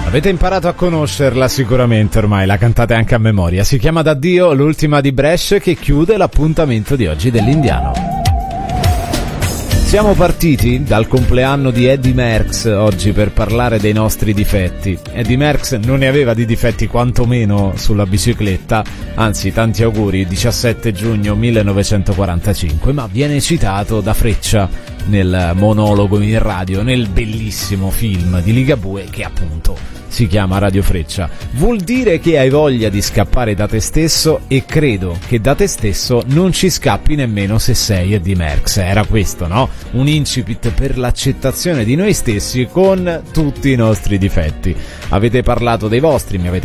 Avete imparato a conoscerla sicuramente ormai, la cantate anche a memoria. Si chiama D'addio, l'ultima di Brescia, che chiude l'appuntamento di oggi dell'Indiano. Siamo partiti dal compleanno di Eddy Merckx oggi per parlare dei nostri difetti. Eddy Merckx non ne aveva di difetti quantomeno sulla bicicletta, anzi tanti auguri, 17 giugno 1945, ma viene citato da Freccia nel monologo in radio, nel bellissimo film di Ligabue che appunto si chiama Radio Freccia. Vuol dire che hai voglia di scappare da te stesso, e credo che da te stesso non ci scappi nemmeno se sei Eddy Merckx. Era questo, no? Un incipit per l'accettazione di noi stessi con tutti i nostri difetti. Avete parlato dei vostri, mi avete